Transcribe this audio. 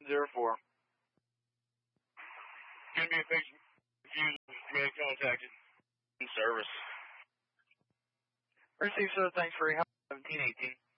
04. Gonna be a fix confused man contacted in service. Receive, so thanks for your help. 1718.